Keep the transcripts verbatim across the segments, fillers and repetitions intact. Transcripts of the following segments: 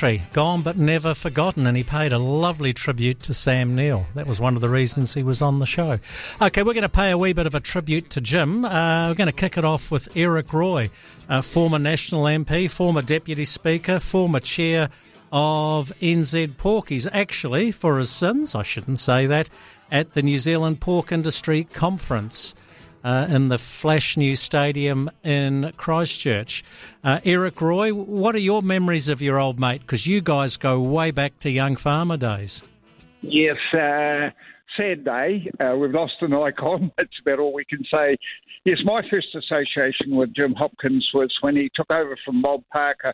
country, gone but never forgotten, and he paid a lovely tribute to Sam Neill. That was one of the reasons he was on the show. Okay, we're going to pay a wee bit of a tribute to Jim. Uh, we're going to kick it off with Eric Roy, uh, former National M P, former Deputy Speaker, former Chair of N Z Pork. He's actually, for his sins, I shouldn't say that, at the New Zealand Pork Industry Conference Uh, in the Flash News Stadium in Christchurch. Uh, Eric Roy, what are your memories of your old mate? Because you guys go way back to young farmer days. Yes, uh, sad day. Uh, we've lost an icon. That's about all we can say. Yes, my first association with Jim Hopkins was when he took over from Bob Parker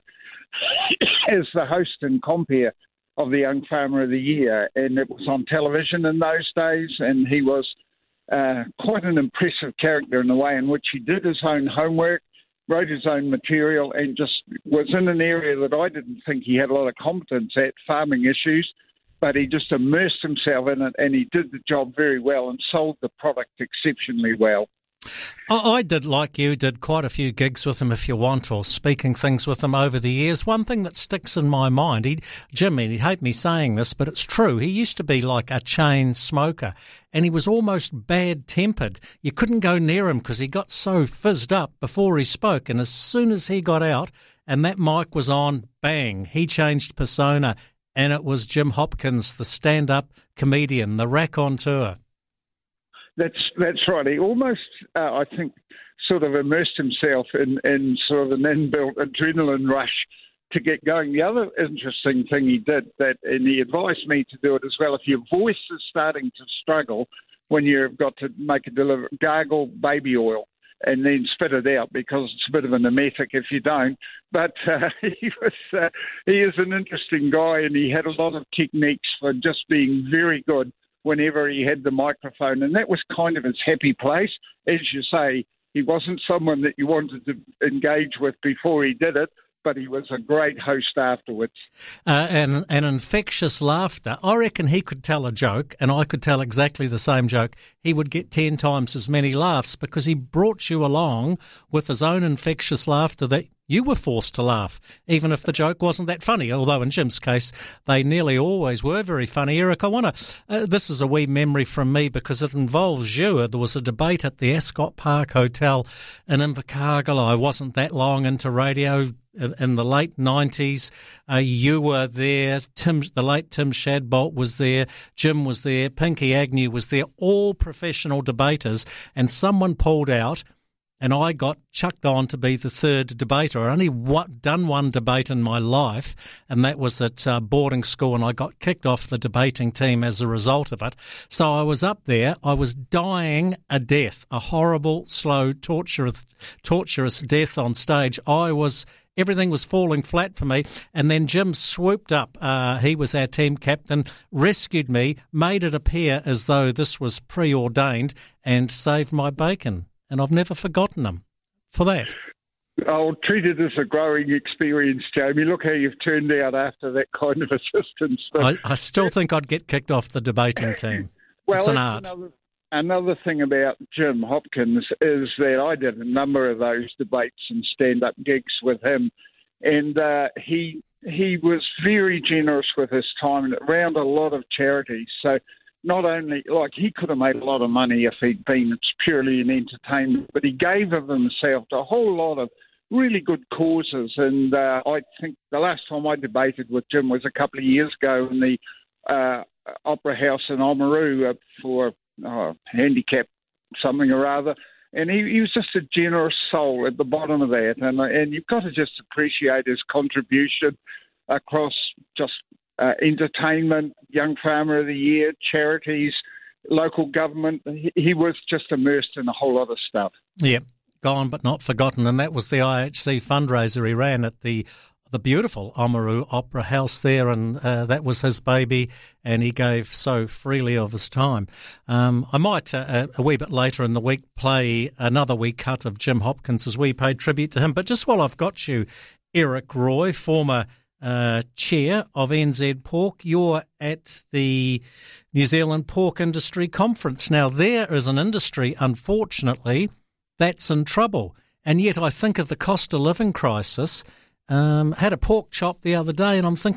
as the host and compere of the Young Farmer of the Year. And it was on television in those days, and he was Uh, quite an impressive character in the way in which he did his own homework, wrote his own material, and just was in an area that I didn't think he had a lot of competence at, farming issues, but he just immersed himself in it, and he did the job very well and sold the product exceptionally well. I did, like you, did quite a few gigs with him, if you want, or speaking things with him over the years. One thing that sticks in my mind, he, Jim, he'd hate me saying this, but it's true. He used to be like a chain smoker, and he was almost bad-tempered. You couldn't go near him because he got so fizzed up before he spoke, and as soon as he got out and that mic was on, bang, he changed persona, and it was Jim Hopkins, the stand-up comedian, the raconteur. That's that's right. He almost, uh, I think, sort of immersed himself in, in sort of an inbuilt adrenaline rush to get going. The other interesting thing he did, that, and he advised me to do it as well, if your voice is starting to struggle when you've got to make a delivery, gargle baby oil and then spit it out, because it's a bit of an emetic if you don't. But uh, he was uh, he is an interesting guy, and he had a lot of techniques for just being very good whenever he had the microphone, and that was kind of his happy place. As you say, he wasn't someone that you wanted to engage with before he did it, but he was a great host afterwards. Uh, and, and infectious laughter. I reckon he could tell a joke, and I could tell exactly the same joke. He would get ten times as many laughs because he brought you along with his own infectious laughter that you were forced to laugh, even if the joke wasn't that funny, although in Jim's case, they nearly always were very funny. Eric, I want to, uh, this is a wee memory from me because it involves you. There was a debate at the Ascot Park Hotel in Invercargill. I wasn't that long into radio in the late nineties. Uh, you were there. Tim, the late Tim Shadbolt was there. Jim was there. Pinky Agnew was there. All professional debaters, and someone pulled out, and I got chucked on to be the third debater. I only what, done one debate in my life, and that was at uh, boarding school, and I got kicked off the debating team as a result of it. So I was up there. I was dying a death, a horrible, slow, torturous, torturous death on stage. I was... Everything was falling flat for me, and then Jim swooped up. Uh, he was our team captain, rescued me, made it appear as though this was preordained, and saved my bacon. And I've never forgotten him for that. I'll treat it as a growing experience, Jamie. Look how you've turned out after that kind of assistance. I, I still think I'd get kicked off the debating team. Well, it's an art. Another, another thing about Jim Hopkins is that I did a number of those debates and stand-up gigs with him, and uh, he he was very generous with his time and around a lot of charities. So not only, like, he could have made a lot of money if he'd been purely in entertainment, but he gave of himself to a whole lot of really good causes. And uh, I think the last time I debated with Jim was a couple of years ago in the uh, Opera House in Oamaru uh, for uh, handicap something or other. And he, he was just a generous soul at the bottom of that. And, and you've got to just appreciate his contribution across just uh, entertainment, Young Farmer of the Year, charities, local government. He, he was just immersed in a whole lot of stuff. Yeah, gone but not forgotten. And that was the I H C fundraiser he ran at the the beautiful Oamaru Opera House there, and uh, that was his baby, and he gave so freely of his time. Um, I might, uh, a wee bit later in the week, play another wee cut of Jim Hopkins as we paid tribute to him. But just while I've got you, Eric Roy, former uh, chair of N Z Pork, you're at the New Zealand Pork Industry Conference. Now, there is an industry, unfortunately, that's in trouble. And yet I think of the cost of living crisis. Um, had a pork chop the other day, and I'm thinking,